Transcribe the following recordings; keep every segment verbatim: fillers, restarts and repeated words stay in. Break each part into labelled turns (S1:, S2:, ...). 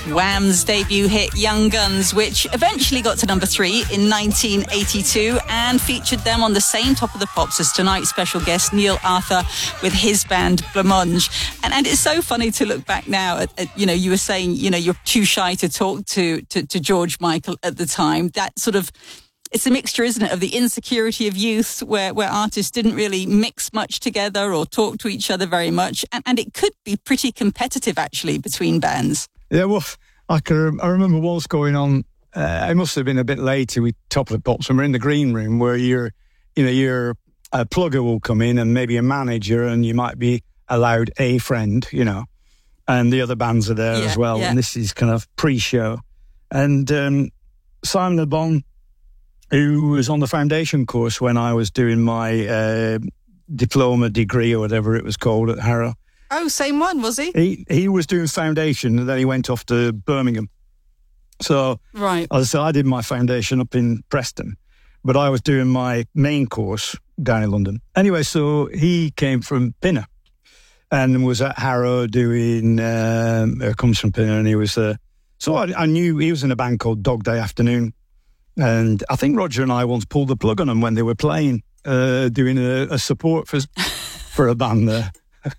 S1: Wham's debut hit Young Guns, which eventually got to number three in nineteen eighty-two and featured them on the same Top of the Pops as tonight's special guest Neil Arthur with his band Blancmange. And and it's so funny to look back now at, at, you know, you were saying, you know, you're too shy to talk to, to, to George Michael at the time. That sort of, it's a mixture, isn't it, of the insecurity of youth where, where artists didn't really mix much together or talk to each other very much. And, and it could be pretty competitive, actually, between bands.
S2: Yeah, well, I, can, I remember what was going on. Uh, it must have been a bit later with Top of the Pops when we're in the green room where you're, you know, your a plugger will come in and maybe a manager and you might be allowed a friend, you know, and the other bands are there
S1: yeah,
S2: as well.
S1: Yeah.
S2: And this is kind of pre-show. And um, Simon Le Bon, who was on the foundation course when I was doing my uh, diploma degree or whatever it was called at Harrow.
S1: Oh, same one, was he?
S2: He he was doing foundation and then he went off to Birmingham. So
S1: right.
S2: as I said, I did my foundation up in Preston, but I was doing my main course down in London. Anyway, so he came from Pinner and was at Harrow doing, um, uh, comes from Pinner and he was, uh, so I, I knew he was in a band called Dog Day Afternoon. And I think Roger and I once pulled the plug on them when they were playing, uh, doing a, a support for for a band there.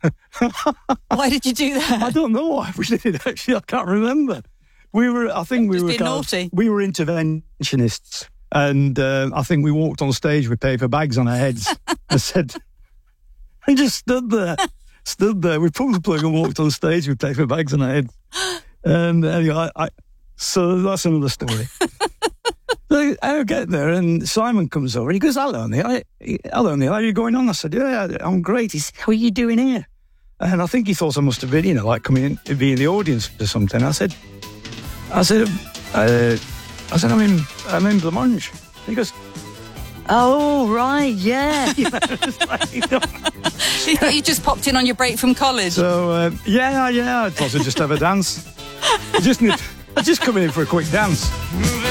S1: Why did you do that?
S2: I don't know why we did actually. I can't remember. We were, I think we
S1: Just
S2: were
S1: being
S2: kind
S1: naughty.
S2: Of, we were interventionists, and uh, I think we walked on stage with paper bags on our heads. I said, we just stood there, stood there. We pulled the plug and walked on stage with paper bags on our heads. And anyway, I, I, so that's another story. So I get there and Simon comes over and he goes, hello Neil, hello Neil, how are you going on? I said, yeah, I'm great. He said, how are you doing here? And I think he thought I must have been, you know, like coming in to be in the audience or something. I said, I said, uh, I said, I'm in, I'm in Blancmange. He goes, oh, right, yeah.
S1: You thought you just popped in on your break from college?
S2: So, uh, yeah, yeah, I thought I'd just have a dance. I just, need, I just come in for a quick dance.